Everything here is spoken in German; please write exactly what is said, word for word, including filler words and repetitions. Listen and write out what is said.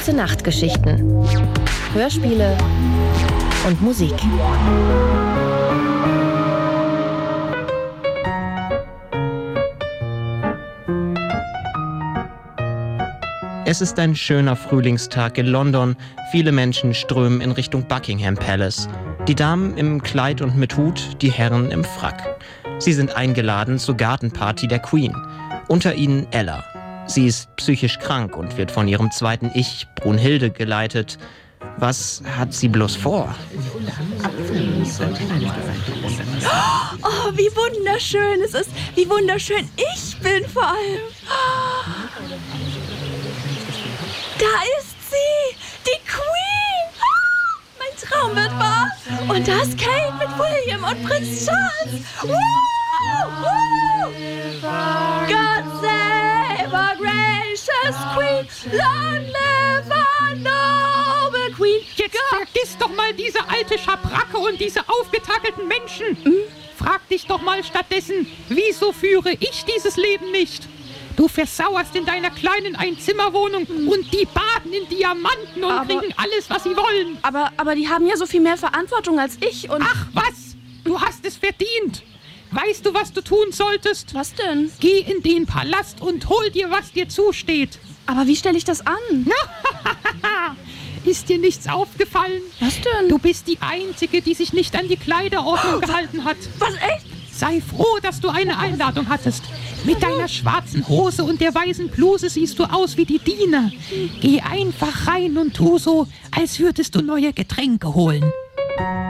Gute Nachtgeschichten, Hörspiele und Musik. Es ist ein schöner Frühlingstag in London. Viele Menschen strömen in Richtung Buckingham Palace. Die Damen im Kleid und mit Hut, die Herren im Frack. Sie sind eingeladen zur Gartenparty der Queen. Unter ihnen Ella. Sie ist psychisch krank und wird von ihrem zweiten Ich, Brunhilde, geleitet. Was hat sie bloß vor? Oh, wie wunderschön es ist. Wie wunderschön ich bin vor allem. Da ist sie, die Queen. Mein Traum wird wahr. Und da ist Kate mit William und Prinz Charles. Woo! Woo! God save our gracious Queen. Long live our noble Queen. Jetzt vergiss doch mal diese alte Schabracke und diese aufgetakelten Menschen. Hm? Frag dich doch mal stattdessen, wieso führe ich dieses Leben nicht? Du versauerst in deiner kleinen Einzimmerwohnung hm. und die baden in Diamanten und aber, kriegen alles, was sie wollen. Aber, aber die haben ja so viel mehr Verantwortung als ich und... Ach was, du hast es verdient. Weißt du, was du tun solltest? Was denn? Geh in den Palast und hol dir, was dir zusteht. Aber wie stelle ich das an? Ist dir nichts aufgefallen? Was denn? Du bist die Einzige, die sich nicht an die Kleiderordnung oh, gehalten hat. Was, echt? Sei froh, dass du eine Einladung hattest. Mit deiner schwarzen Hose und der weißen Bluse siehst du aus wie die Diener. Geh einfach rein und tu so, als würdest du neue Getränke holen.